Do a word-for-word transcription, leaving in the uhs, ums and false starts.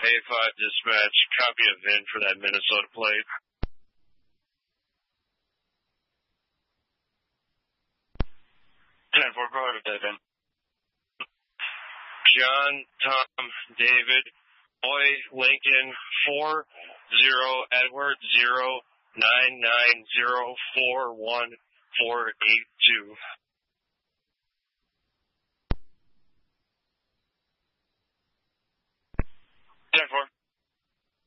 A five dispatch, copy of V I N for that Minnesota plate. ten four, go ahead with that, V I N. John, Tom, David, Boy, Lincoln, four zero, Edward, zero, nine nine zero four one four eight two. ten four.